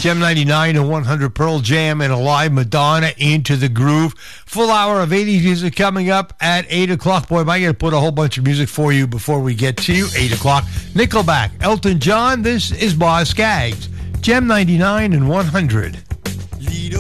Gem 99 and 100 Pearl Jam and a live Madonna Into the Groove. Full hour of 80s music coming up at 8 o'clock. Boy, am I going to put a whole bunch of music for you before we get to you. 8 o'clock. Nickelback, Elton John. This is Boz Scaggs. Gem 99 and 100.